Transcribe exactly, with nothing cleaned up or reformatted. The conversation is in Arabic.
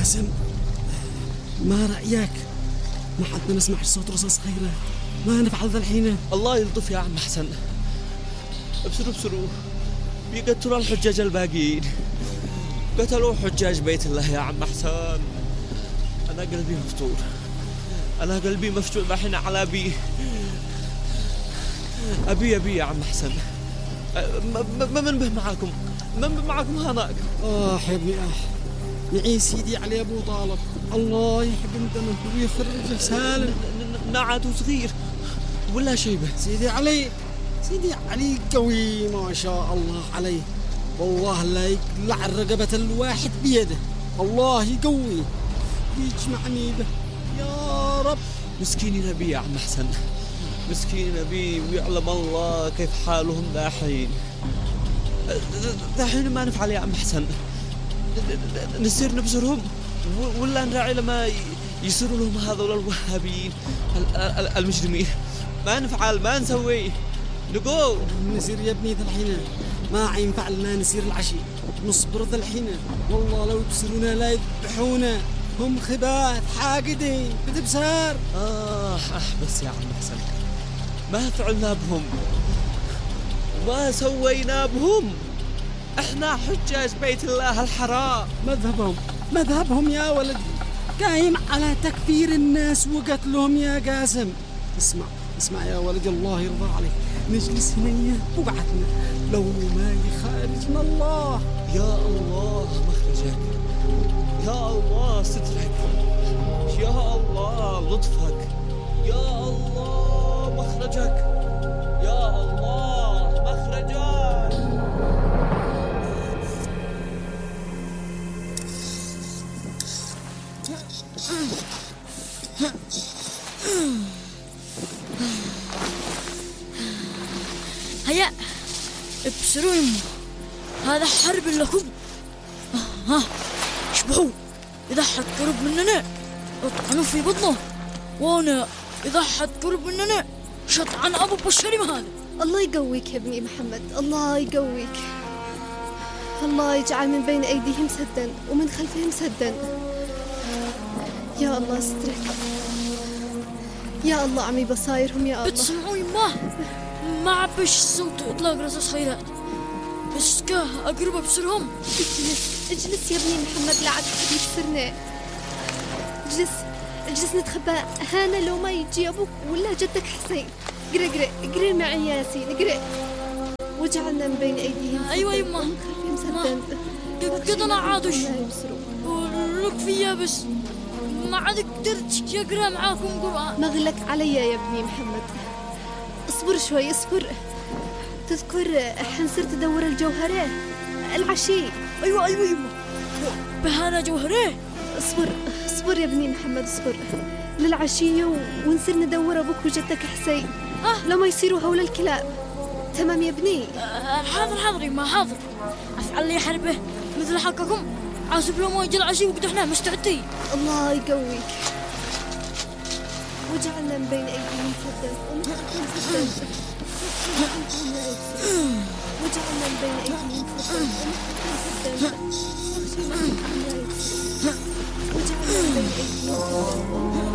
قاسم، ما رأيك؟ ما حدنا نسمع صوت رصاص غيره، ما نفعل ذا الحين؟ الله يلطف يا عم حسن. ابصروا ابصروا، بيقتلوا الحجاج الباقيين، قتلوا حجاج بيت الله يا عم حسن. أنا قلبي مفتور، أنا قلبي مفتور الحين على أبي أبي أبي يا عم حسن. ما من به معاكم، من به معاكم هناك. آه يا ابني آه، نعيس سيدي علي أبو طالب، الله يحب دمه ويخرجه سالم. نعت صغير ولا شيبه. سيدي علي، سيدي علي قوي ما شاء الله عليه، والله لا يقلع الرقبة الواحد بيده، الله يقوي ويجمعني به يا رب. مسكين نبي يا عم حسن، مسكين نبي، ويعلم الله كيف حالهم داحين. داحين ما نفعل يا عم حسن، نصير نبزرهم ولا نراعي لما يصيروا لهم هذول الوهابيين المجرمين؟ ما نفعل، ما نسوي، نقول نسير يا ابني ذا الحين، ما ينفع لنا نسير العشي، نصبر ذا الحين، والله لو يبصرونا لا يذبحونا، هم خبات حاقدين بتبسار. آه, آه بس يا عم حسن، ما فعلنا بهم، ما سوينا بهم، احنا حجاج بيت الله الحرام. مذهبهم مذهبهم يا ولد قايم على تكفير الناس وقتلهم يا قاسم. اسمع اسمع يا ولد، الله يرضى عليك، نجلس هنا وقعدنا لو ما يخارجنا الله. يا الله مخرجك، يا الله سترك، يا الله لطفك، يا الله مخرجك، يا الله مخرجك. هيا ابشروا يمه، هذا حرب لكم. ها اشبهوا، إذا حد قرب مننا اطعنوا في بطنه، وانا إذا حد قرب مننا شطعن أبو بشري هذا. الله يقويك يا ابني محمد، الله يقويك، الله يجعل من بين أيديهم سدا ومن خلفهم سدا، يا الله استرك، يا الله عمي بصايرهم يا الله. بتسمعوا يمه، ما عبش صوت إطلاق رصاص خيرات، بس كه أقرب أبصرهم. اجلس اجلس يا ابني محمد، لا عاد حد يبصرنا، اجلس اجلس نتخبى، هانا لو ما يجي أبوك ولا جدك حسين. اقرأ اقرأ اقرأ معي ياسين، اقرأ. وجعلنا من بين أيديهم سدا أيوة يما، ومن خلفهم سدا قد أنا عادش لا لك فيها، بس ما عاد قدرت يقرأ معاكم قرآن. ما غلك علي يا ابني محمد، اصبر شوي اصبر. تذكر حين صرت ادور الجوهرة العشي؟ ايوه ايوه يما، بهانا جوهرة. اصبر اصبر يا ابني محمد اصبر للعشية ونصير ندور ابوك وجدك حسين. اه لما يصيروا هول الكلاب. تمام يا ابني؟ آه حاضر حاضر يما حاضر، افعل لي حربه مثل حقكم، عاسب لو ما يجي العشي وقد احنا مستعدين. الله يقويك. وجعلنا من بين ايديهم سدا ومن خلفهم سدا، وجعلنا من بين أيديهم سدا ومن خلفهم سدا، وجعلنا من بين أيديهم سدا